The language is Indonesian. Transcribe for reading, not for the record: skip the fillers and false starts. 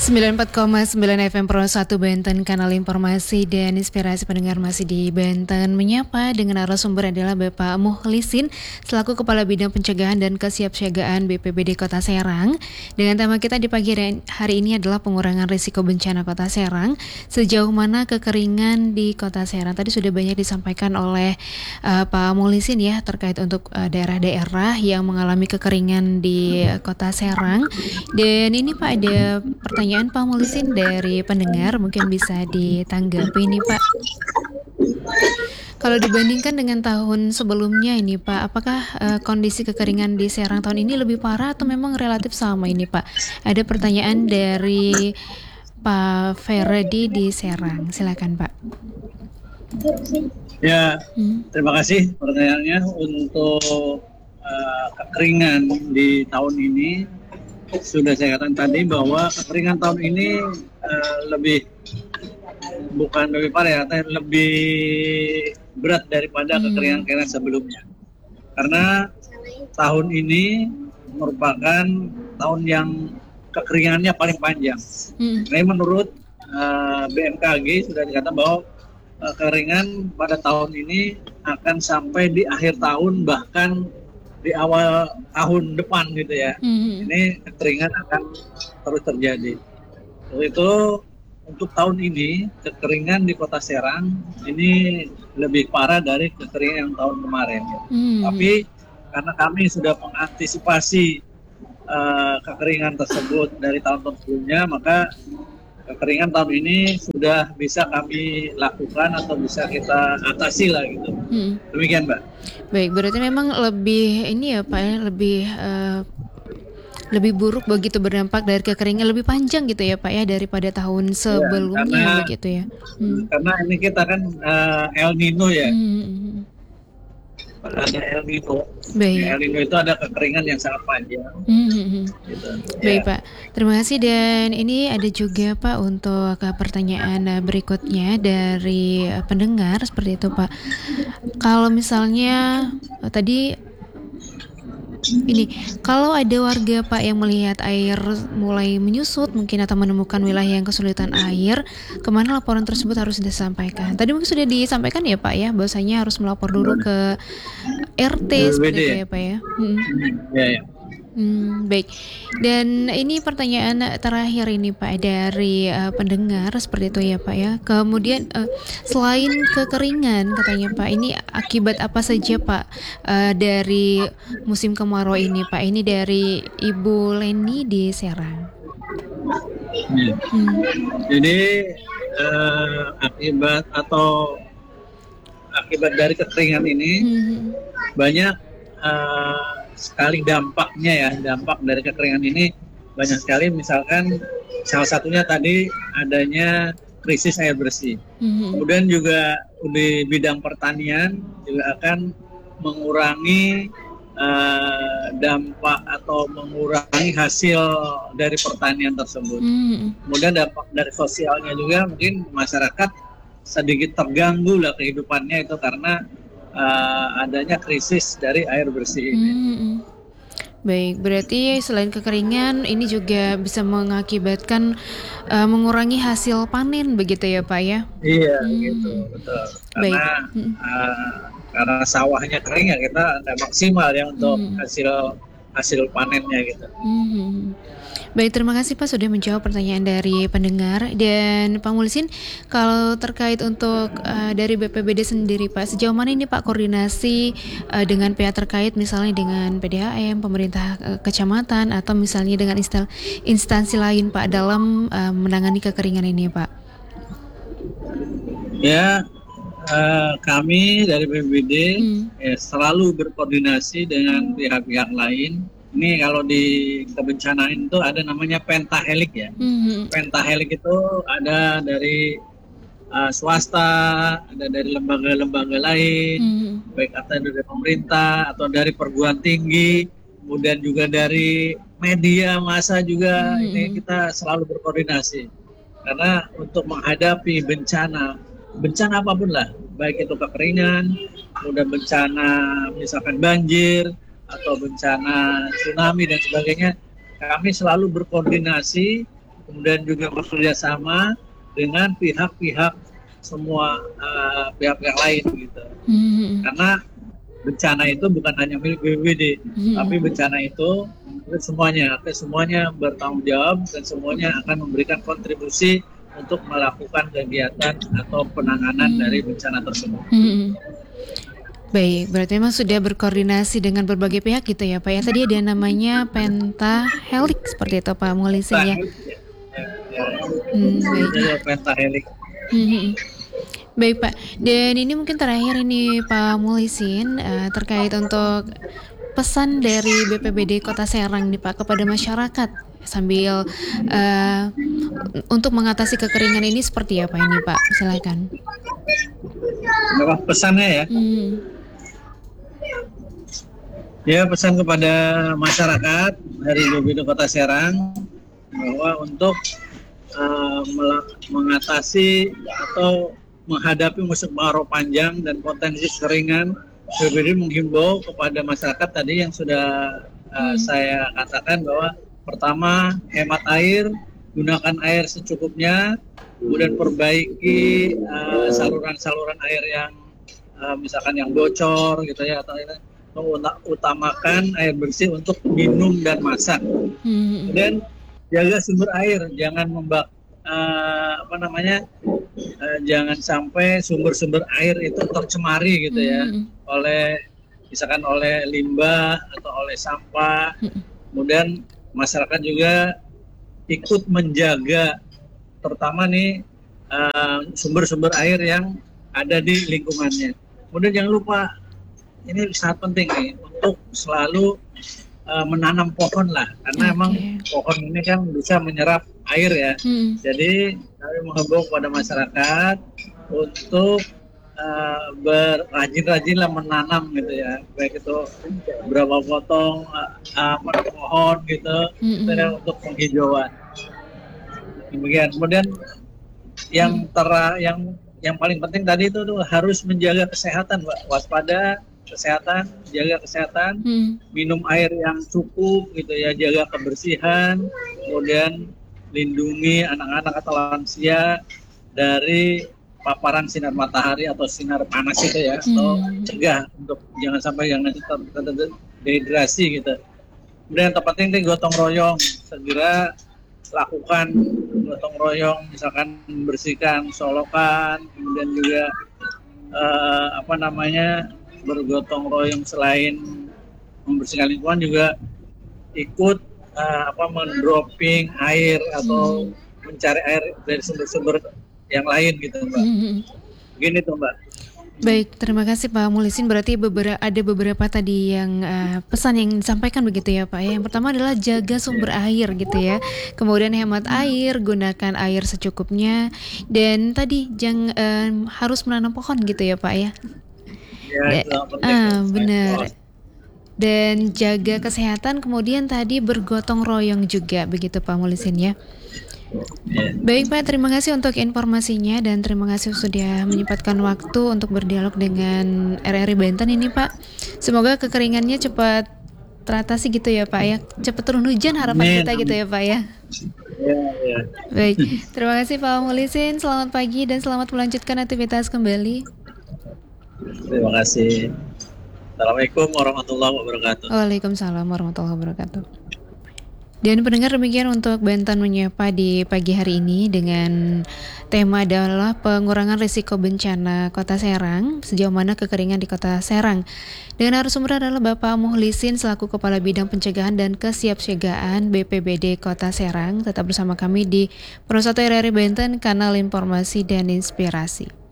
94,9 FM Pro 1 Banten, kanal informasi dan inspirasi pendengar masih di Banten Menyapa. Dengan narasumber adalah Bapak Mukhlisin selaku Kepala Bidang Pencegahan dan Kesiapsiagaan BPBD Kota Serang. Dengan tema kita di pagi hari ini adalah pengurangan risiko bencana Kota Serang. Sejauh mana kekeringan di Kota Serang? Tadi sudah banyak disampaikan oleh Pak Mukhlisin ya terkait untuk daerah-daerah yang mengalami kekeringan di Kota Serang. Dan ini Pak ada pertanyaan Pak Mukhlisin dari pendengar, mungkin bisa ditanggapi nih Pak. Kalau dibandingkan dengan tahun sebelumnya ini Pak, apakah kondisi kekeringan di Serang tahun ini lebih parah atau memang relatif sama ini Pak? Ada pertanyaan dari Pak Ferdi di Serang, silakan Pak. Ya, terima kasih pertanyaannya. Untuk kekeringan di tahun ini, sudah saya katakan tadi bahwa kekeringan tahun ini bukan lebih parah ya, tapi lebih berat daripada kekeringan sebelumnya. Karena tahun ini merupakan tahun yang kekeringannya paling panjang. Jadi menurut BMKG sudah dikatakan bahwa kekeringan pada tahun ini akan sampai di akhir tahun, bahkan di awal tahun depan gitu ya. Ini kekeringan akan terus terjadi. Itu untuk tahun ini kekeringan di Kota Serang ini lebih parah dari kekeringan yang tahun kemarin. Tapi karena kami sudah mengantisipasi kekeringan tersebut dari tahun sebelumnya, maka kekeringan tahun ini sudah bisa kami lakukan atau bisa kita atasi lah gitu. Demikian Mbak. Baik, berarti memang lebih ini ya Pak ya, lebih buruk begitu berdampak dari kekeringan, lebih panjang gitu ya Pak ya daripada tahun sebelumnya begitu ya. Karena ini kita kan El Nino ya. Ada El Nino. El Nino itu ada kekeringan yang sangat panjang. Gitu. Baik Pak, terima kasih. Dan ini ada juga Pak untuk pertanyaan berikutnya dari pendengar seperti itu Pak. Kalau misalnya tadi ini, kalau ada warga Pak yang melihat air mulai menyusut mungkin atau menemukan wilayah yang kesulitan air, kemana laporan tersebut harus disampaikan? Tadi mungkin sudah disampaikan ya Pak ya, bahwasanya harus melapor dulu ke RT seperti itu ya Pak ya. Ya. Baik. Dan ini pertanyaan terakhir ini Pak dari pendengar seperti itu ya Pak ya. Kemudian selain kekeringan katanya Pak, ini akibat apa saja Pak dari musim kemarau ini Pak? Ini dari Ibu Leni di Serang. Jadi akibat dari kekeringan ini banyak sekali dampaknya ya. Dampak dari kekeringan ini banyak sekali. Misalkan salah satunya tadi adanya krisis air bersih. Kemudian juga di bidang pertanian juga akan mengurangi dampak atau mengurangi hasil dari pertanian tersebut. Kemudian dampak dari sosialnya juga, mungkin masyarakat sedikit terganggu lah kehidupannya itu karena adanya krisis dari air bersih ini. Baik, berarti selain kekeringan ini juga bisa mengakibatkan mengurangi hasil panen begitu ya Pak ya? Iya, gitu, betul. Karena sawahnya kering ya, kita nggak maksimal ya untuk hasil panennya gitu. Baik, terima kasih Pak sudah menjawab pertanyaan dari pendengar. Dan Pak Mukhlisin, kalau terkait untuk dari BPBD sendiri Pak, sejauh mana ini Pak koordinasi dengan pihak terkait, misalnya dengan PDAM, pemerintah kecamatan, atau misalnya dengan instansi lain Pak dalam menangani kekeringan ini Pak? Ya, kami dari BPBD selalu berkoordinasi dengan pihak-pihak lain. Ini kalau di kebencanaan itu ada namanya pentahelik ya. Pentahelik itu ada dari swasta, ada dari lembaga-lembaga lain, baik atau dari pemerintah atau dari perguruan tinggi, kemudian juga dari media massa juga. Ini kita selalu berkoordinasi karena untuk menghadapi bencana apapun lah, baik itu kekeringan, kemudian bencana misalkan banjir atau bencana tsunami dan sebagainya, kami selalu berkoordinasi kemudian juga bekerja sama dengan pihak-pihak semua pihak-pihak lain gitu. Karena bencana itu bukan hanya milik BPBD, tapi bencana itu semuanya bertanggung jawab dan semuanya akan memberikan kontribusi untuk melakukan kegiatan atau penanganan dari bencana tersebut. Baik, berarti memang sudah berkoordinasi dengan berbagai pihak gitu ya Pak ya. Tadi ada namanya pentahelix seperti itu Pak Muhlisin ya. Baik. Pentahelix. Baik Pak, dan ini mungkin terakhir ini Pak Muhlisin terkait untuk pesan dari BPBD Kota Serang nih Pak kepada masyarakat sambil untuk mengatasi kekeringan ini seperti apa ini Pak? Silakan. Apa pesannya ya? Ya, pesan kepada masyarakat dari BPBD Kota Serang bahwa untuk mengatasi atau menghadapi musim kemarau panjang dan potensi kekeringan, BPBD menghimbau kepada masyarakat tadi yang sudah saya katakan bahwa pertama, hemat air, gunakan air secukupnya, kemudian perbaiki saluran-saluran air yang misalkan yang bocor gitu ya, atau utamakan air bersih untuk minum dan masak. Kemudian jaga sumber air, jangan jangan sampai sumber-sumber air itu tercemari gitu ya, misalkan oleh limbah atau oleh sampah. Kemudian masyarakat juga ikut menjaga terutama nih sumber-sumber air yang ada di lingkungannya. Kemudian jangan lupa, ini sangat penting nih untuk selalu menanam pohon lah, karena emang pohon ini kan bisa menyerap air ya. Jadi kami menghimbau kepada masyarakat untuk berrajin-rajin lah menanam gitu ya, baik itu berapa potong pohon gitu untuk penghijauan. Demikian. Kemudian yang paling penting tadi itu tuh harus menjaga kesehatan, Mbak. Waspada kesehatan, jaga kesehatan, minum air yang cukup gitu ya, jaga kebersihan, kemudian lindungi anak-anak atau lansia dari paparan sinar matahari atau sinar panas itu ya, atau cegah untuk jangan sampai yang nanti dehidrasi gitu. Kemudian yang terpenting itu gotong royong, segera lakukan gotong royong, misalkan membersihkan solokan, kemudian juga bergotong royong selain membersihkan lingkungan juga ikut mendropping air atau mencari air dari sumber-sumber yang lain gitu Mbak. Begini tuh Mbak. Baik, terima kasih Pak Muhlisin. Berarti ada beberapa tadi yang pesan yang disampaikan begitu ya Pak ya. Yang pertama adalah jaga sumber air gitu ya. Kemudian hemat air, gunakan air secukupnya, dan tadi jangan harus menanam pohon gitu ya Pak ya. Benar. Dan jaga kesehatan, kemudian tadi bergotong royong juga begitu Pak Muhlisin ya. Baik Pak, terima kasih untuk informasinya dan terima kasih sudah menyempatkan waktu untuk berdialog dengan RRI Banten ini Pak. Semoga kekeringannya cepat teratasi gitu ya Pak ya. Cepat turun hujan harapan kita gitu ya Pak ya. Baik, terima kasih Pak Muhlisin. Selamat pagi dan selamat melanjutkan aktivitas kembali. Terima kasih. Assalamualaikum warahmatullahi wabarakatuh. Waalaikumsalam warahmatullahi wabarakatuh. Dan pendengar, demikian untuk Banten Menyapa di pagi hari ini dengan tema adalah pengurangan risiko bencana Kota Serang, sejauh mana kekeringan di Kota Serang. Dengan narasumber adalah Bapak Muhlisin selaku Kepala Bidang Pencegahan dan Kesiapsiagaan BPBD Kota Serang. Tetap bersama kami di Pro 1 RRI Banten, kanal informasi dan inspirasi.